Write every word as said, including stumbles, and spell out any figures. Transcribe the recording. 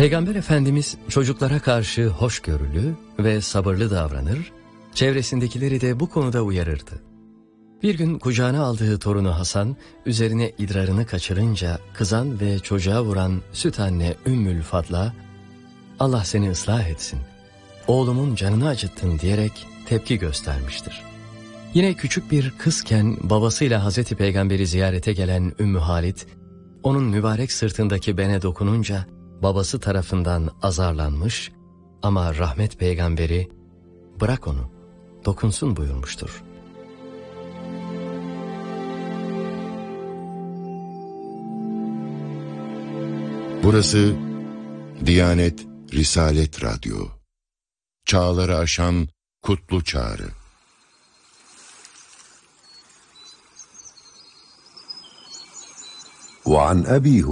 Peygamber Efendimiz çocuklara karşı hoşgörülü ve sabırlı davranır, çevresindekileri de bu konuda uyarırdı. Bir gün kucağına aldığı torunu Hasan, üzerine idrarını kaçırınca kızan ve çocuğa vuran süt anne Ümmül Fadl'a, "Allah seni ıslah etsin, oğlumun canını acıttın" diyerek tepki göstermiştir. Yine küçük bir kızken babasıyla Hazreti Peygamber'i ziyarete gelen Ümmü Halit, onun mübarek sırtındaki bene dokununca babası tarafından azarlanmış ama rahmet peygamberi, "Bırak onu, dokunsun" buyurmuştur. Burası Diyanet Risalet Radyo. Çağları aşan kutlu çağrı. وعن أبي